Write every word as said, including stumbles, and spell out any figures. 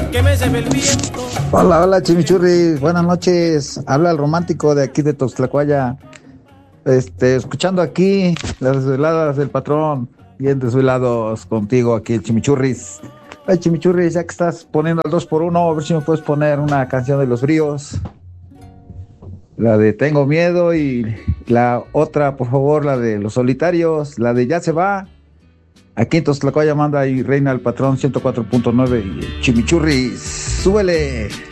que me lleve el viento. Hola, hola, chimichurris, buenas noches. Habla el romántico de aquí de Toxtlacuaya. Este, escuchando aquí las desveladas del patrón, bien desvelados contigo aquí el chimichurris. Ay, chimichurris, ya que estás poniendo el dos por uno, a ver si me puedes poner una canción de Los Bríos. La de Tengo Miedo y la otra, por favor, la de Los Solitarios, la de Ya se va. Aquí en Tlacoya manda y reina el patrón ciento cuatro punto nueve y el chimichurri, súbele.